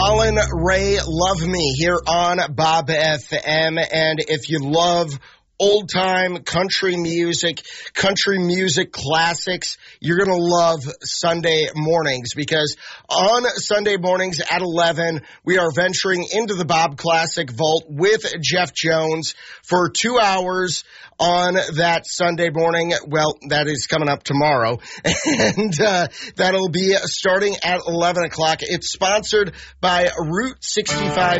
Collin Raye, Love Me, here on Bob FM. And if you love old-time country music classics, you're going to love Sunday mornings, because on Sunday mornings at 11, we are venturing into the Bob Classic Vault with Jeff Jones for 2 hours on that Sunday morning. Well, that is coming up tomorrow, and that'll be starting at 11 o'clock. It's sponsored by Route 65